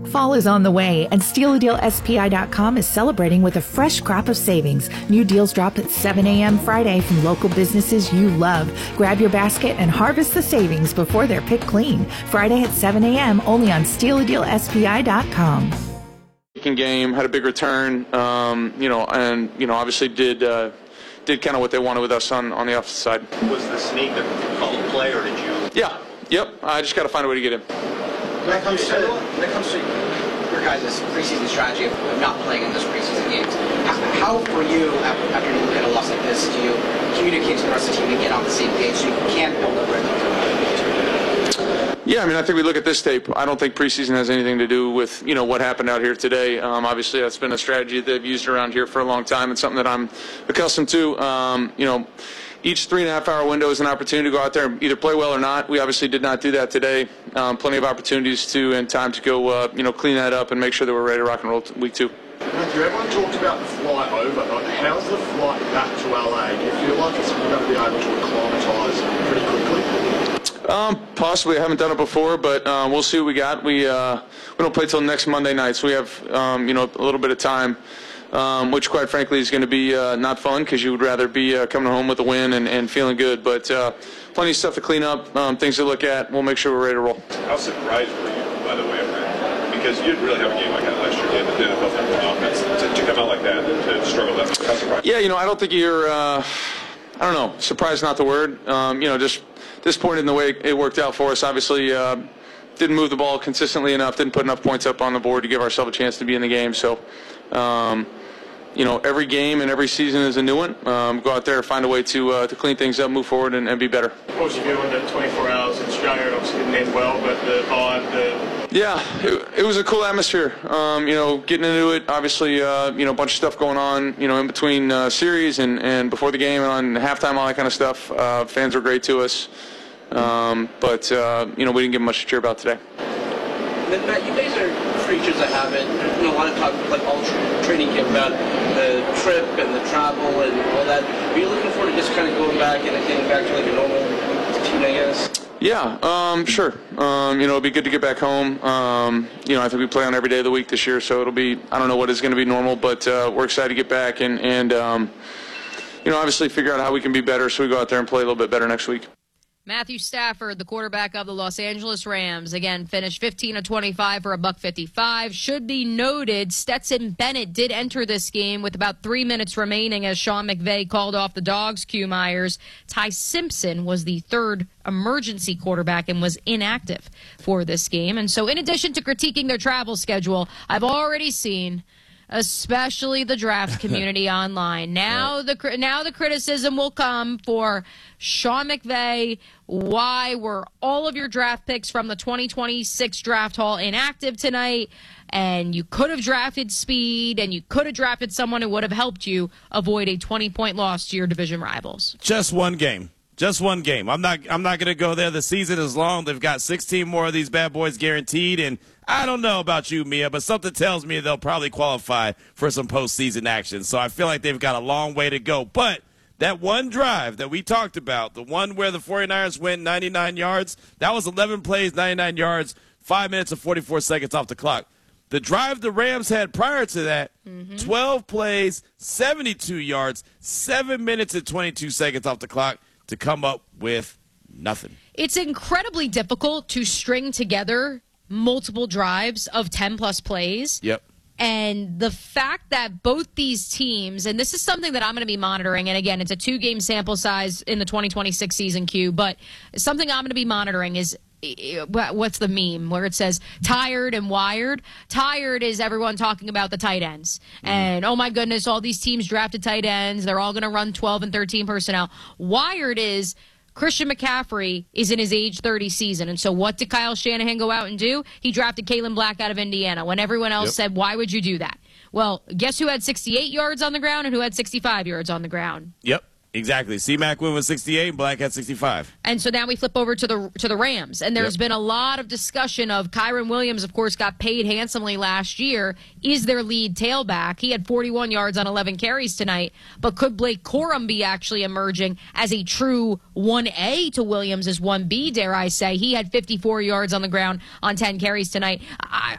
Fall is on the way, and SteelADealSPI.com is celebrating with a fresh crop of savings. New deals drop at 7 a.m. Friday from local businesses you love. Grab your basket and harvest the savings before they're picked clean. Friday at 7 a.m. only on SteelADealSPI.com. Game had a big return, and obviously did kind of what they wanted with us on the offensive side. Was the sneak a called play, or did you? Yeah, yep. I just got to find a way to get in. When it comes to your guys' preseason strategy of not playing in those preseason games, how for you, after you look at a loss like this, do you communicate to the rest of the team to get on the same page so you can build a rhythm? Yeah, I think we look at this tape. I don't think preseason has anything to do with, what happened out here today. Obviously, that's been a strategy that they've used around here for a long time. It's something that I'm accustomed to. Each 3.5-hour window is an opportunity to go out there and either play well or not. We obviously did not do that today. Plenty of opportunities and time to go, clean that up and make sure that we're ready to rock and roll week 2. Matthew, everyone talks about the flight over. How's the flight back to LA? Do you feel like it's going to be able to acclimatise pretty quickly? Possibly. I haven't done it before, but we'll see what we got. We don't play till next Monday night, so we have a little bit of time, which quite frankly is going to be not fun because you would rather be coming home with a win and feeling good. But plenty of stuff to clean up, things to look at. We'll make sure we're ready to roll. How surprised were you, by the way, because you didn't really have a game like that last year. You had the NFL offense to come out like that and to struggle that. How surprised? Yeah, I don't think you're. I don't know. Surprised, not the word. Just disappointed in the way it worked out for us. Obviously, didn't move the ball consistently enough, didn't put enough points up on the board to give ourselves a chance to be in the game. So, every game and every season is a new one. Go out there, find a way to clean things up, move forward, and be better. Of course, you go into 24 hours in Australia, it obviously didn't end well, but the vibe, Yeah, it was a cool atmosphere. Getting into it, obviously, a bunch of stuff going on, in between series and before the game and on halftime, all that kind of stuff. Fans were great to us. But we didn't get much to cheer about today. Then, Matt, you guys are creatures of habit. There's been a lot of talk, like all training camp, about the trip and the travel and all that. Are you looking forward to just kind of going back and getting back to like a normal routine, I guess? Yeah, sure. It'll be good to get back home. I think we play on every day of the week this year, so it'll be, I don't know what is going to be normal, but we're excited to get back and obviously figure out how we can be better so we go out there and play a little bit better next week. Matthew Stafford, the quarterback of the Los Angeles Rams, again finished 15 of 25 for $155. Should be noted, Stetson Bennett did enter this game with about 3 minutes remaining as Sean McVay called off the Dogs' Q Myers. Ty Simpson was the third emergency quarterback and was inactive for this game. And so in addition to critiquing their travel schedule, I've already seen, especially the draft community online. Now the criticism will come for Sean McVay. Why were all of your draft picks from the 2026 draft haul inactive tonight? And you could have drafted speed, and you could have drafted someone who would have helped you avoid a 20-point loss to your division rivals. Just one game. Just one game. I'm not going to go there. The season is long. They've got 16 more of these bad boys guaranteed, and I don't know about you, Mia, but something tells me they'll probably qualify for some postseason action. So I feel like they've got a long way to go. But that one drive that we talked about, the one where the 49ers went 99 yards, that was 11 plays, 99 yards, 5 minutes and 44 seconds off the clock. The drive the Rams had prior to that, 12 plays, 72 yards, 7 minutes and 22 seconds off the clock to come up with nothing. It's incredibly difficult to string together multiple drives of 10-plus plays. Yep. And the fact that both these teams, and this is something that I'm going to be monitoring, and again, it's a 2-game sample size in the 2026 season, Q, but something I'm going to be monitoring is, what's the meme where it says tired and wired? Tired is everyone talking about the tight ends. And, oh, my goodness, all these teams drafted tight ends. They're all going to run 12 and 13 personnel. Wired is Christian McCaffrey is in his age 30 season. And so what did Kyle Shanahan go out and do? He drafted Kalen Black out of Indiana when everyone else said, why would you do that? Well, guess who had 68 yards on the ground and who had 65 yards on the ground? Yep. Exactly. C-Mac win with 68, and Black had 65. And so now we flip over to the Rams, and there's been a lot of discussion of Kyren Williams, of course, got paid handsomely last year, is their lead tailback. He had 41 yards on 11 carries tonight, but could Blake Corum be actually emerging as a true 1A to Williams' 1B, dare I say? He had 54 yards on the ground on 10 carries tonight.